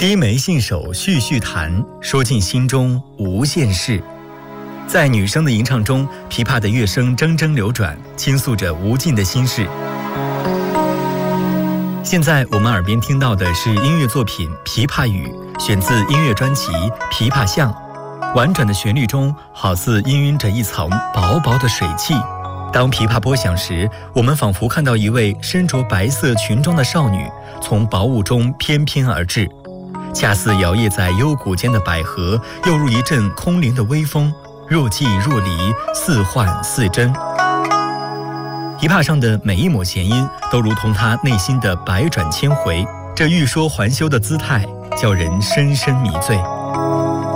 低眉信手续续弹，说尽心中无限事。在女声的吟唱中，琵琶的乐声铮铮流转，倾诉着无尽的心事。现在我们耳边听到的是音乐作品《琵琶语》，选自音乐专辑《琵琶像》。婉转的旋律中，好似氤氲着一层薄薄的水汽。当琵琶拨响时，我们仿佛看到一位身着白色裙装的少女从薄雾中翩翩而至，恰似摇曳在幽谷间的百合，又如一阵空灵的微风，若即若离，似幻似真。琵琶上的每一抹弦音，都如同他内心的百转千回，这欲说还休的姿态，叫人深深迷醉。